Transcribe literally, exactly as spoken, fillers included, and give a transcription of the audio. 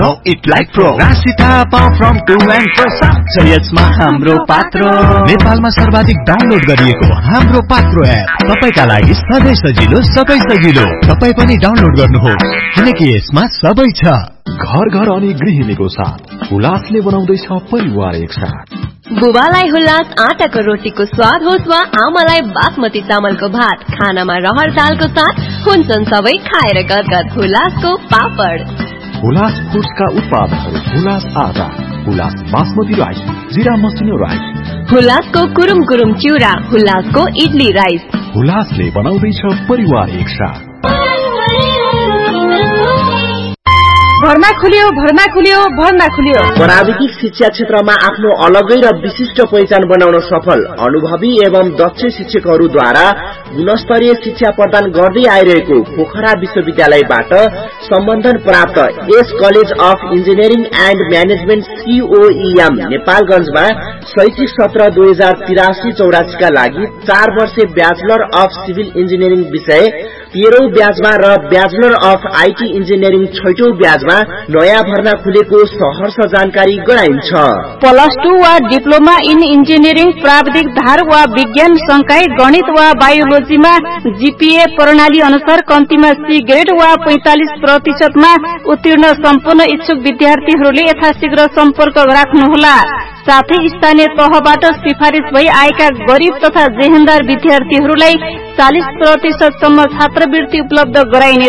No, it like pro. Rasita Power from two and four सात यसमा हाम्रो पात्रो नेपालमा सर्वाधिक डाउनलोड गरिएको हाम्रो पात्रो एप तपाईका लागि सधैँ सजिलो सबै सजिलो तपाई पनि डाउनलोड गर्नुहोस् किनकि यसमा सबै छ घर घर अनि गृहिणीको साथ हुलासले बनाउँदैछ परिवार एकसाथ बुबालाई हुलास आटाको रोटीको स्वाद होस् वा आमालाई बासमती चामलको भात खानामा रहर दालको साथ हुन्छन् सबै खाएर गदगद हुलासको पापड हुलास फुड्सका उत्पादनहरू हुलास आटा हुलास बासमती राइस जीरा मसिनो राइस हुलासको कुरुम कुरुम चिउरा हुलासको इडली राइस हुलासले बनाउँदैछ परिवार एकसाथ भर्ना खुल्यो भर्ना खुल्यो भर्ना खुल्यो प्राविधिक शिक्षा क्षेत्रमा आफ्नो अलगै र विशिष्ट पहिचान बनाउन सफल अनुभवी एवं दक्ष शिक्षकहरूद्वारा गुणस्तरीय शिक्षा प्रदान गर्दै आइरहेको पोखरा विश्वविद्यालयबाट सम्बन्धन प्राप्त S college of engineering and management सीओईएम नेपालगञ्जमा शैक्षिक सत्र दुई हजार तिरासी चौरासी का लागि चार वर्षे ब्याचलर अफ सिभिल इन्जिनियरिङ विषय तेह्रौं ब्याजमा र ब्याचलर अफ आईटी इन्जिनियरिङ छैटौं ब्याजमा नयाँ भर्ना खुलेको सहर्ष जानकारी गराइन्छ। प्लस टू वा डिप्लोमा इन इन्जिनियरिङ प्राविधिक धार वा विज्ञान संकाय गणित वा बायोलोजीमा जीपीए प्रणाली अनुसार कम्तीमा सी ग्रेड वा पैंतालिस प्रतिशतमा उत्तीर्ण सम्पूर्ण इच्छुक विद्यार्थीहरूले यथाशीघ्र सम्पर्क राख्नुहोला। साथै स्थानीय तहबाट सिफारिश भई आएका गरीब तथा जेहेन्दार विद्यार्थीहरूलाई चालीस प्रतिशत सम्म छात्रवृत्ति उपलब्ध गराइने